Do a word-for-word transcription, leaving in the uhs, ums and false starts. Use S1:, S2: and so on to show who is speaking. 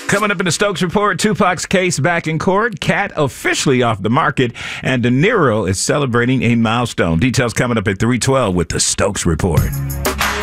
S1: Coming up in the Stokes Report, Tupac's case back in court, Cat officially off the market, and De Niro is celebrating a milestone. Details coming up at three twelve with the Stokes Report.